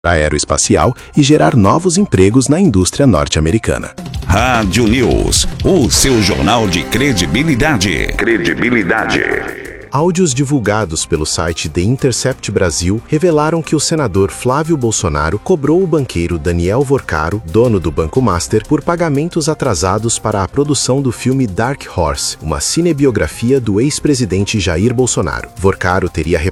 aeroespacial e gerar novos empregos na indústria norte-americana. Rádio News, o seu jornal de credibilidade. Áudios divulgados pelo site The Intercept Brasil revelaram que o senador Flávio Bolsonaro cobrou o banqueiro Daniel Vorcaro, dono do Banco Master, por pagamentos atrasados para a produção do filme Dark Horse, uma cinebiografia do ex-presidente Jair Bolsonaro. Vorcaro teria